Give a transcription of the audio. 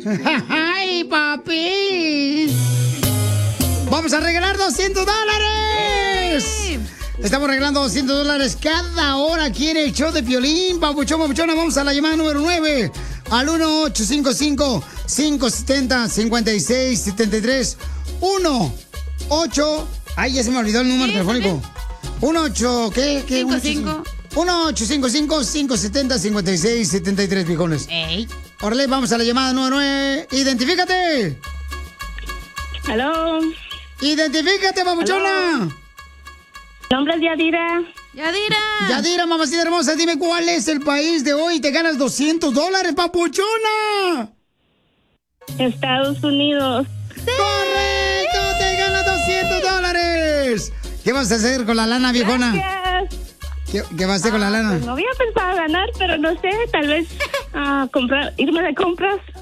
¡Ay, papi! ¡Vamos a regalar $200! ¡Sí! Estamos regalando $200 cada hora aquí en el show de Piolín. Papuchón, papuchona, vamos a la llamada número 9. Al 1-855-570-5673. 1-8... Ay, ya se me olvidó el número telefónico. 1-8... ¿Qué? 55. 1-855-570-5673, pijones. Ey. Órale, vamos a la llamada número 9. ¡Identifícate! Aló. ¡Identifícate, papuchona! Nombre es Yadira. Yadira. Yadira, mamacita hermosa, dime cuál es el país de hoy. Te ganas $200, papuchona. Estados Unidos. ¡Correcto! ¡Te ganas $200! ¿Qué vas a hacer con la lana, viejona? Gracias. ¿Qué vas a hacer con la lana? Pues no había pensado ganar, pero no sé, tal vez irme de compras.